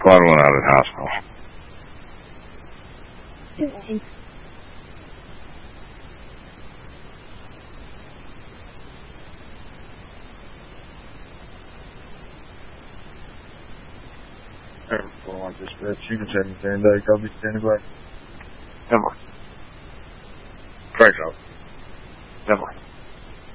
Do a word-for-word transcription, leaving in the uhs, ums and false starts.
squad one out at hospital. Okay. Everyone wants this bitch. You can send me stand by. I'll be standing by. Never. Frank out. Never.